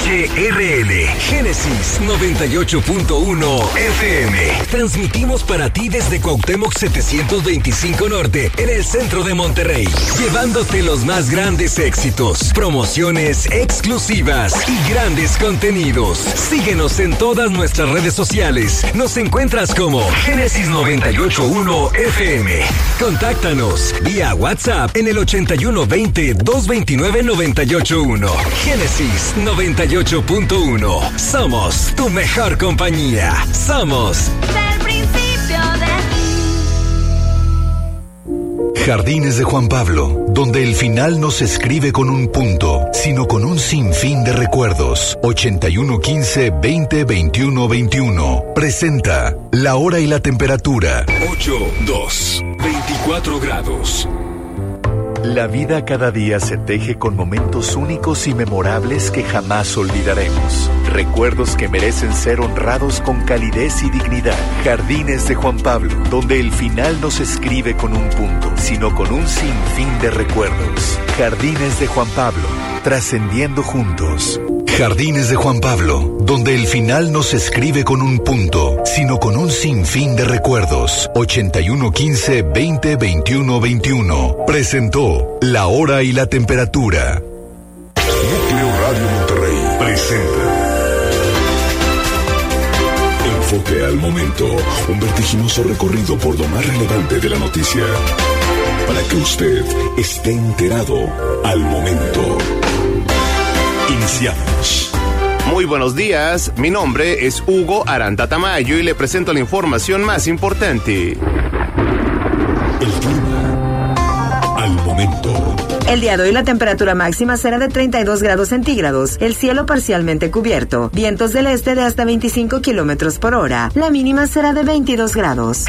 HRL Génesis 98.1 FM. Transmitimos para ti desde Cuauhtémoc 725 Norte, en el centro de Monterrey, llevándote los más grandes éxitos, promociones exclusivas y grandes contenidos. Síguenos en todas nuestras redes sociales. Nos encuentras como Génesis 98.1 FM. Contáctanos vía WhatsApp en el 8120-229-981. Génesis 98.1. Somos tu mejor compañía. Somos del principio de Jardines de Juan Pablo, donde el final no se escribe con un punto, sino con un sinfín de recuerdos. 8115-202121. Presenta la hora y la temperatura. 24 grados. La vida cada día se teje con momentos únicos y memorables que jamás olvidaremos. Recuerdos que merecen ser honrados con calidez y dignidad. Jardines de Juan Pablo, donde el final no se escribe con un punto, sino con un sinfín de recuerdos. Jardines de Juan Pablo, trascendiendo juntos. Jardines de Juan Pablo, donde el final no se escribe con un punto, sino con un sinfín de recuerdos. 8115-202121. Presentó la hora y la temperatura. Núcleo Radio Monterrey presenta Enfoque al Momento, un vertiginoso recorrido por lo más relevante de la noticia, para que usted esté enterado al momento. Iniciamos. Muy buenos días, mi nombre es Hugo Aranda Tamayo y le presento la información más importante. El clima al momento. El día de hoy la temperatura máxima será de 32 grados centígrados, el cielo parcialmente cubierto, vientos del este de hasta 25 kilómetros por hora, la mínima será de 22 grados.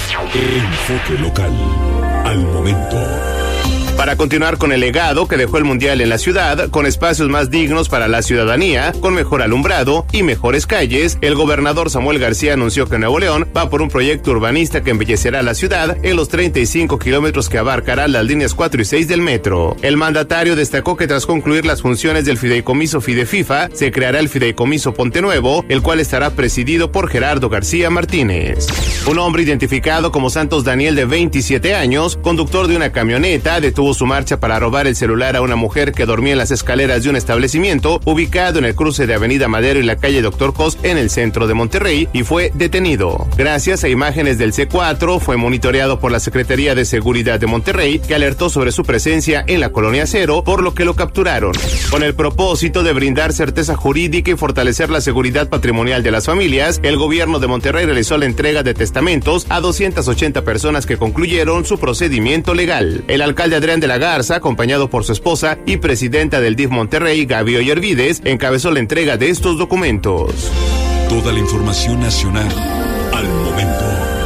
Enfoque local al momento. Para continuar con el legado que dejó el Mundial en la ciudad, con espacios más dignos para la ciudadanía, con mejor alumbrado y mejores calles, el gobernador Samuel García anunció que Nuevo León va por un proyecto urbanista que embellecerá la ciudad en los 35 kilómetros que abarcará las líneas 4 y 6 del metro. El mandatario destacó que tras concluir las funciones del fideicomiso Fidefifa, se creará el fideicomiso Ponte Nuevo, el cual estará presidido por Gerardo García Martínez. Un hombre identificado como Santos Daniel, de 27 años, conductor de una camioneta, detuvo su marcha para robar el celular a una mujer que dormía en las escaleras de un establecimiento ubicado en el cruce de Avenida Madero y la calle Doctor Cos en el centro de Monterrey y fue detenido. Gracias a imágenes del C4, fue monitoreado por la Secretaría de Seguridad de Monterrey, que alertó sobre su presencia en la Colonia Cero, por lo que lo capturaron. Con el propósito de brindar certeza jurídica y fortalecer la seguridad patrimonial de las familias, el gobierno de Monterrey realizó la entrega de testamentos a 280 personas que concluyeron su procedimiento legal. El alcalde Adrián de la Garza, acompañado por su esposa y presidenta del DIF Monterrey, Gaby Ollervides, encabezó la entrega de estos documentos. Toda la información nacional al momento.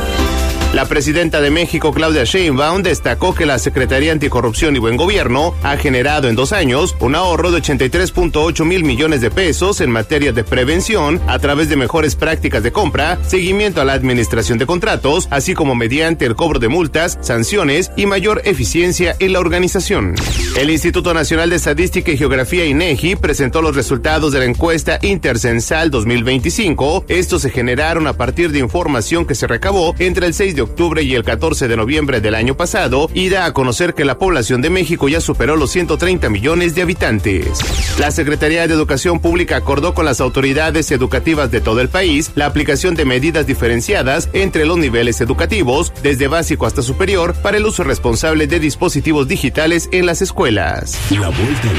La presidenta de México, Claudia Sheinbaum, destacó que la Secretaría Anticorrupción y Buen Gobierno ha generado en 2 años un ahorro de 83.8 mil millones de pesos en materia de prevención a través de mejores prácticas de compra, seguimiento a la administración de contratos, así como mediante el cobro de multas, sanciones y mayor eficiencia en la organización. El Instituto Nacional de Estadística y Geografía, INEGI, presentó los resultados de la encuesta Intercensal 2025. Estos se generaron a partir de información que se recabó entre el 6 de octubre y el 14 de noviembre del año pasado, y da a conocer que la población de México ya superó los 130 millones de habitantes. La Secretaría de Educación Pública acordó con las autoridades educativas de todo el país la aplicación de medidas diferenciadas entre los niveles educativos, desde básico hasta superior, para el uso responsable de dispositivos digitales en las escuelas. La vuelta al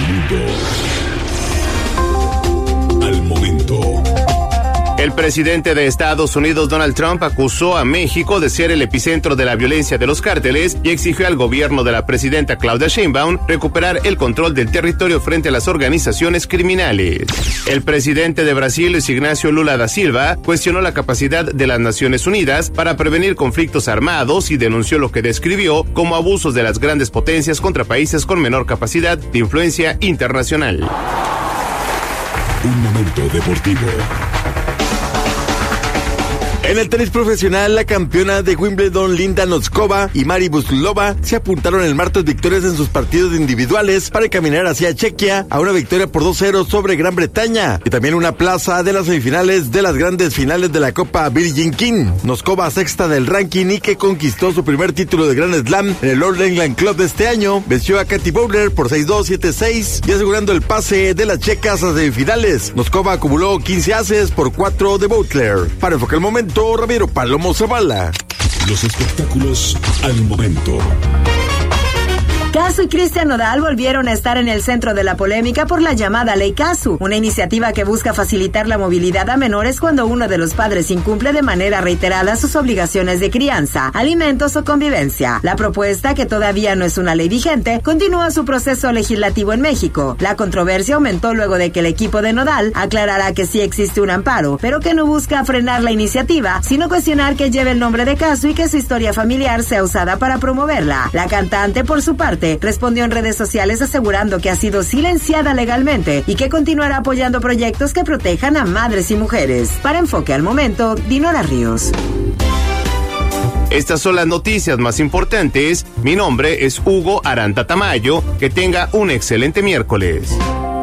mundo al momento. El presidente de Estados Unidos, Donald Trump, acusó a México de ser el epicentro de la violencia de los cárteles y exigió al gobierno de la presidenta Claudia Sheinbaum recuperar el control del territorio frente a las organizaciones criminales. El presidente de Brasil, Luis Ignacio Lula da Silva, cuestionó la capacidad de las Naciones Unidas para prevenir conflictos armados y denunció lo que describió como abusos de las grandes potencias contra países con menor capacidad de influencia internacional. Un momento deportivo. En el tenis profesional, la campeona de Wimbledon, Linda Noskova, y Mari Buslova se apuntaron el martes victorias en sus partidos individuales para caminar hacia Chequia a una victoria por 2-0 sobre Gran Bretaña y también una plaza de las semifinales de las grandes finales de la Copa Virgin King. Noskova, sexta del ranking y que conquistó su primer título de Grand Slam en el All England Club de este año, venció a Katy Bowler por 6-2, 7-6 y asegurando el pase de las checas a semifinales. Noskova acumuló 15 aces por 4 de Bowler. Para enfocar el momento, Ramiro Palomo Zavala. Los espectáculos al momento. Casu y Cristian Nodal volvieron a estar en el centro de la polémica por la llamada Ley Casu, una iniciativa que busca facilitar la movilidad a menores cuando uno de los padres incumple de manera reiterada sus obligaciones de crianza, alimentos o convivencia. La propuesta, que todavía no es una ley vigente, continúa su proceso legislativo en México. La controversia aumentó luego de que el equipo de Nodal aclarara que sí existe un amparo, pero que no busca frenar la iniciativa, sino cuestionar que lleve el nombre de Casu y que su historia familiar sea usada para promoverla. La cantante, por su parte, respondió en redes sociales asegurando que ha sido silenciada legalmente y que continuará apoyando proyectos que protejan a madres y mujeres. Para Enfoque al Momento, Dinora Ríos. Estas son las noticias más importantes. Mi nombre es Hugo Aranta Tamayo. Que tenga un excelente miércoles.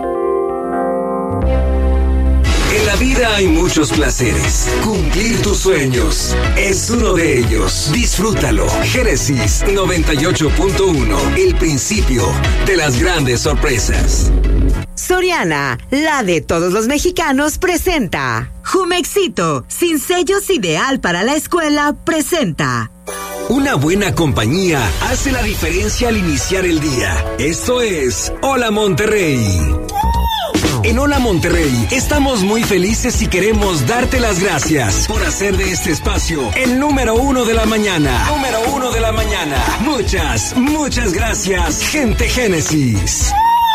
En la vida hay muchos placeres. Cumplir tus sueños es uno de ellos. Disfrútalo. Génesis 98.1. El principio de las grandes sorpresas. Soriana, la de todos los mexicanos, presenta Jumexito, sin sellos, ideal para la escuela, presenta. Una buena compañía hace la diferencia al iniciar el día. Esto es Hola Monterrey. En Hola Monterrey estamos muy felices y queremos darte las gracias por hacer de este espacio el número 1 de la mañana. Número 1 de la mañana. Muchas, muchas gracias, gente Génesis.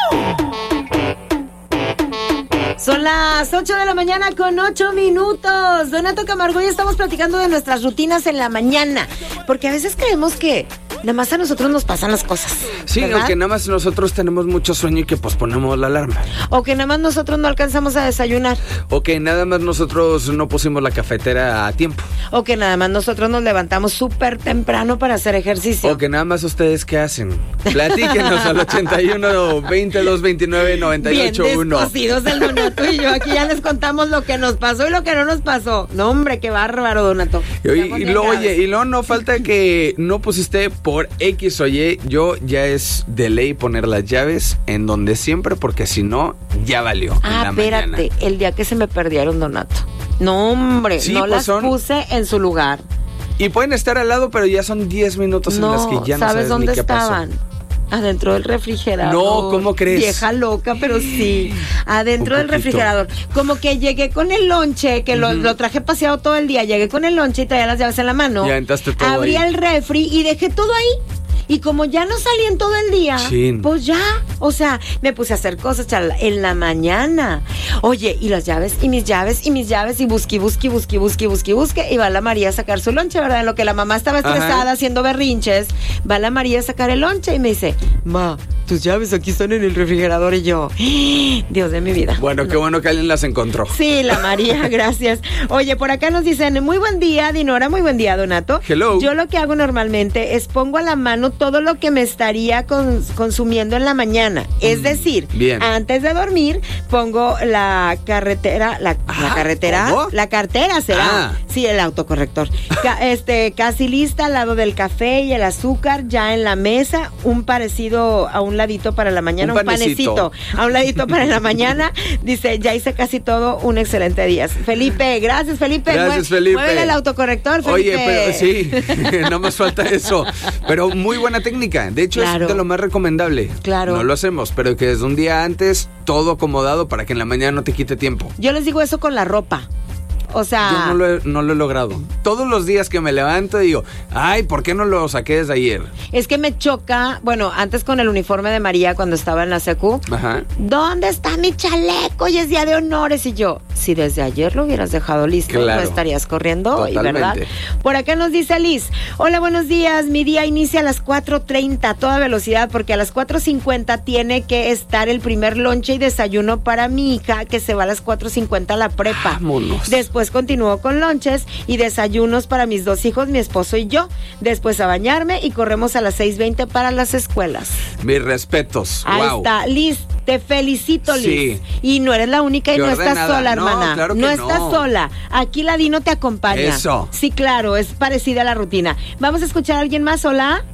Son las 8 de la mañana con 8 minutos. Donato Camargo, y estamos platicando de nuestras rutinas en la mañana, porque a veces creemos que nada más a nosotros nos pasan las cosas. Sí, ¿verdad? o que nada más nosotros tenemos mucho sueño y que posponemos la alarma. O que nada más nosotros no alcanzamos a desayunar. O que nada más nosotros no pusimos la cafetera a tiempo. O que nada más nosotros nos levantamos súper temprano para hacer ejercicio. O que nada más ustedes, ¿qué hacen? Platíquenos al 81 22 29 98 1. Bien descosidos el Donato y yo aquí ya les contamos lo que nos pasó y lo que no nos pasó. No, hombre, qué bárbaro, Donato. Y luego no falta que no pusiste por X o Y. Yo ya es de ley poner las llaves en donde siempre, porque si no, ya valió. Espérate, mañana. El día que se me perdieron, Donato. No, hombre, Sí, no pues las puse en su lugar. Y pueden estar al lado, pero ya son 10 minutos en las que ya no sabes dónde ni qué estaban? pasó. Adentro del refrigerador. No, ¿cómo crees? Vieja loca, pero sí. Adentro Un del poquito. refrigerador. Como que llegué con el lonche, que lo traje paseado todo el día. Llegué con el lonche y traía las llaves en la mano. Ya aventaste todo Abrí ahí. el refri y dejé todo ahí. Y como ya no salí en todo el día, Chin. pues ya, o sea, me puse a hacer cosas en la mañana. Oye, y las llaves, y mis llaves, y mis llaves, y busque, y va la María a sacar su lonche, ¿verdad? En lo que la mamá estaba estresada Ajá. haciendo berrinches, va la María a sacar el lonche y me dice, ma, tus llaves aquí están en el refrigerador. Y yo, Dios de mi vida. Bueno, qué bueno que alguien las encontró. Sí, la María, gracias. Oye, por acá nos dicen, muy buen día, Dinora, muy buen día, Donato. Hello. Yo lo que hago normalmente es pongo a la mano todo lo que me estaría consumiendo en la mañana. Es decir, bien. antes de dormir, pongo la carretera, la carretera, ¿cómo? la cartera será. Ah. Sí, el autocorrector. Casi lista al lado del café y el azúcar ya en la mesa, un parecido a un ladito para la mañana, un panecito a un ladito para la mañana. Dice, ya hice casi todo, un excelente día. Felipe, gracias, Felipe. Gracias, Felipe. Mueve el autocorrector, Felipe. Oye, pero sí, no más falta eso. Pero muy buena técnica. De hecho, Claro. es de lo más recomendable. Claro. No lo hacemos, pero que desde un día antes, todo acomodado para que en la mañana no te quite tiempo. Yo les digo eso con la ropa. O sea, Yo no lo he logrado. Todos los días que me levanto digo, ay, ¿por qué no lo saqué desde ayer? es que me choca, bueno, antes con el uniforme de María cuando estaba en la secu. Ajá. ¿Dónde está mi chaleco? Y es día de honores. Y yo, Si desde ayer lo hubieras dejado listo, Claro. no estarías corriendo hoy, ¿verdad? Totalmente. Por acá nos dice Liz, hola, buenos días, mi día inicia a las 4:30 a toda velocidad porque a las 4:50 tiene que estar el primer lonche y desayuno para mi hija que se va a las 4:50 a la prepa. Vámonos. Después continúo con lonches y desayunos para mis 2 hijos, mi esposo y yo. Después a bañarme y corremos a las 6:20 para las escuelas. Mis respetos. Ahí Wow. está, Liz, te felicito, Liz. Sí. Y no eres la única y Qué no estás ordenada. sola, No, hermana. claro que no no. estás sola. Aquí la Dino te acompaña. Eso. Sí, claro, es parecida a la rutina. Vamos a escuchar a alguien más, hola.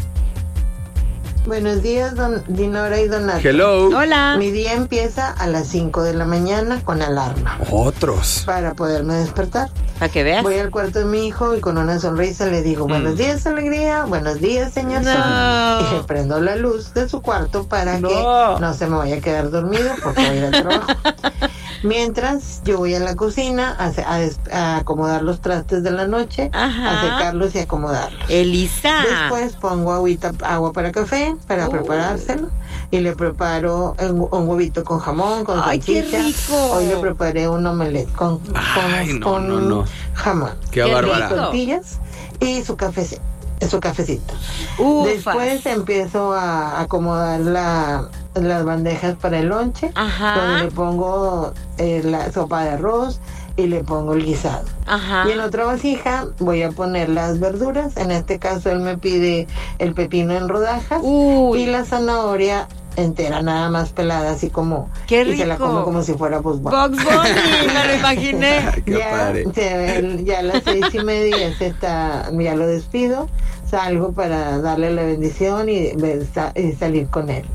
Buenos días, don Dinora y Donato. Hello. Hola. Mi día empieza a las 5 de la mañana con alarma Otros. para poderme despertar. Para que veas. Voy al cuarto de mi hijo y con una sonrisa le digo, buenos días, alegría, buenos días, señor No. Sol. Y le prendo la luz de su cuarto para que no se me vaya a quedar dormido porque voy a ir al trabajo. Mientras yo voy a la cocina a acomodar los trastes de la noche, Ajá. a secarlos y acomodarlos. Elisa. Después pongo agua para café, para preparárselo. Y le preparo un huevito con jamón, con ¡Ay, qué salchicha. rico! Hoy le preparé un omelette con jamón. Qué Qué bárbara. rico. Tortillas y su cafecito. Ufas. Después empiezo a acomodar las bandejas para el lonche, Ajá. donde le pongo la sopa de arroz y le pongo el guisado. Ajá. Y en otra vasija voy a poner las verduras. En este caso él me pide el pepino en rodajas Uy. y la zanahoria entera, nada más pelada, así como... ¡Qué Y se la rico! come como si fuera Bugs Bunny. Bugs Bunny, me lo imaginé. Qué padre. Ya a las 6:30 ya lo despido, salgo para darle la bendición y salir con él.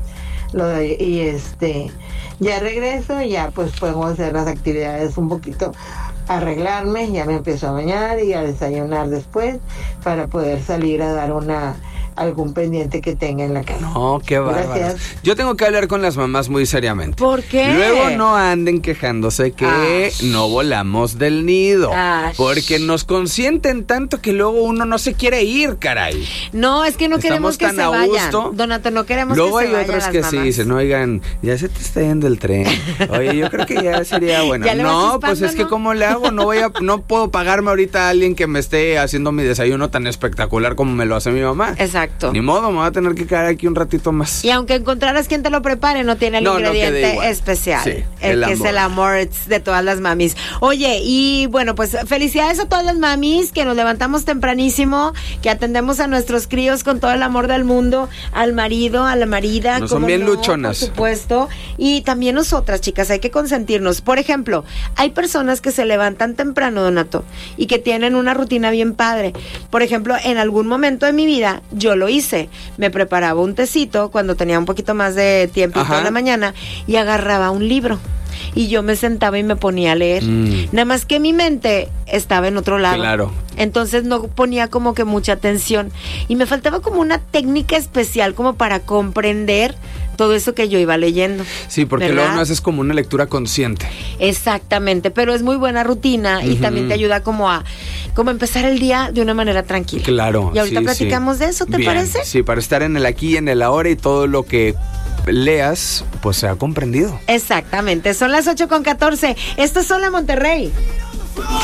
Ya regreso, ya pues puedo hacer las actividades un poquito, arreglarme, ya me empiezo a bañar y a desayunar después para poder salir a dar algún pendiente que tenga en la casa. No, qué bárbaro. Gracias. Yo tengo que hablar con las mamás muy seriamente. ¿Por qué? Luego no anden quejándose que no volamos del nido. Porque nos consienten tanto que luego uno no se quiere ir, caray. No, es que no queremos Estamos que tan se a vayan. gusto. Donato, no queremos Luego que se hay vayan otros las que mamás. sí dicen, oigan, ya se te está yendo el tren. Oye, yo creo que ya sería bueno. Ya le va No, chispando, pues es que ¿no? ¿cómo le hago? No puedo pagarme ahorita a alguien que me esté haciendo mi desayuno tan espectacular como me lo hace mi mamá. Exacto. Ni modo, me voy a tener que quedar aquí un ratito más. Y aunque encontraras quien te lo prepare, no tiene el No, no quede ingrediente igual. especial. Sí, el el que es amor. el amor de todas las mamis. Oye, y bueno, pues felicidades a todas las mamis que nos levantamos tempranísimo, que atendemos a nuestros críos con todo el amor del mundo, al marido, a la marida. No son ¿cómo bien no? luchonas. Por supuesto. Y también nosotras, chicas, hay que consentirnos. Por ejemplo, hay personas que se levantan temprano, Donato, y que tienen una rutina bien padre. Por ejemplo, en algún momento de mi vida, yo lo hice. Me preparaba un tecito cuando tenía un poquito más de tiempo en la mañana y agarraba un libro. Y yo me sentaba y me ponía a leer. Nada más que mi mente estaba en otro lado. Claro. Entonces no ponía como que mucha atención. Y me faltaba como una técnica especial como para comprender todo eso que yo iba leyendo. Sí, porque ¿verdad? luego no haces como una lectura consciente. Exactamente, pero es muy buena rutina y también te ayuda como a empezar el día de una manera tranquila. Claro. Y ahorita sí, platicamos de eso, ¿te Bien, parece? Sí, para estar en el aquí y en el ahora y todo lo que leas, pues se ha comprendido. Exactamente, son las 8:14. Esto es Hola Monterrey.